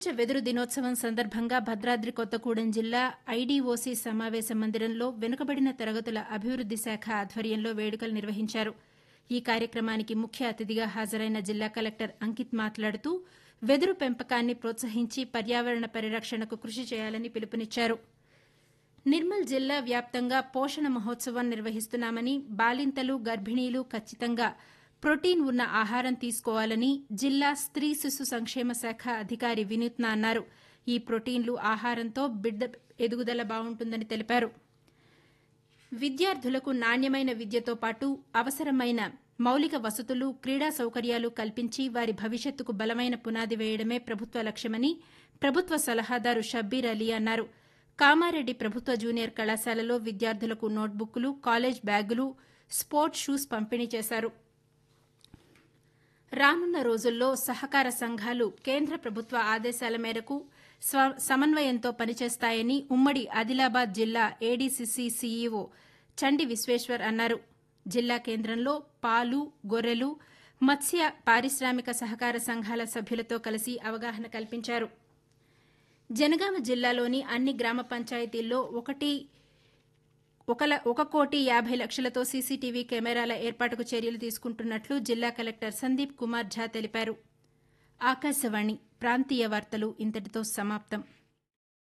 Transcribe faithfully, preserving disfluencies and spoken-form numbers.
ప్రపంచ వెదురు దినోత్సవం సందర్భంగా భద్రాద్రి కొత్తగూడెం జిల్లా ఐడీఓసీ సమావేశ మందిరంలో వెనుకబడిన తరగతుల అభివృద్ది శాఖ ఆధ్వర్యంలో వేడుకలు నిర్వహించారు. ఈ కార్యక్రమానికి ముఖ్య అతిథిగా హాజరైన జిల్లా కలెక్టర్ అంకిత్ మాట్లాడుతూ వెదురు పెంపకాన్ని ప్రోత్సహించి పర్యావరణ పరిరక్షణకు కృషి చేయాలని పిలుపునిచ్చారు. నిర్మల్ జిల్లా వ్యాప్తంగా పోషణ మహోత్సవం నిర్వహిస్తున్నామని, బాలింతలు, గర్భిణీలు ఖచ్చితంగా ప్రోటీన్ ఉన్న ఆహారం తీసుకోవాలని జిల్లా స్త్రీ శిశు సంక్షేమ శాఖ అధికారి వినూత్న అన్నారు. ఈ ప్రోటీన్లు ఆహారంతో బిడ్డ ఎదుగుదల బావుంటుందని తెలిపారు. విద్యార్థులకు నాణ్యమైన విద్యతో పాటు అవసరమైన మౌలిక వసతులు, క్రీడా సౌకర్యాలు కల్పించి వారి భవిష్యత్తుకు బలమైన పునాది వేయడమే ప్రభుత్వ లక్ష్యమని ప్రభుత్వ సలహాదారు షబ్బీర్ అలీ అన్నారు. కామారెడ్డి ప్రభుత్వ జూనియర్ కళాశాలలో విద్యార్థులకు నోట్బుక్లు, కాలేజ్ బ్యాగులు, స్పోర్ట్స్ షూస్ పంపిణీ చేశారు. రానున్న రోజుల్లో సహకార సంఘాలు కేంద్ర ప్రభుత్వ ఆదేశాల మేరకు సమన్వయంతో పనిచేస్తాయని ఉమ్మడి ఆదిలాబాద్ జిల్లా ఏడీసీసీ సీఈఓ చండి విశ్వేశ్వర్ అన్నారు. జిల్లా కేంద్రంలో పాలు, గొర్రెలు, మత్స్య పారిశ్రామిక సహకార సంఘాల సభ్యులతో కలిసి అవగాహన కల్పించారు. జనగామ జిల్లాలోని అన్ని గ్రామ పంచాయతీల్లో ఒకటి ఒక కోటి యాభై లక్షలతో సీసీటీవీ కెమెరాల ఏర్పాటుకు చర్యలు తీసుకుంటున్నట్లు జిల్లా కలెక్టర్ సందీప్ కుమార్ ఝా తెలిపారు. ఆకాశవాణి ప్రాంతీయ వార్తలు ఇంతటితో సమాప్తం.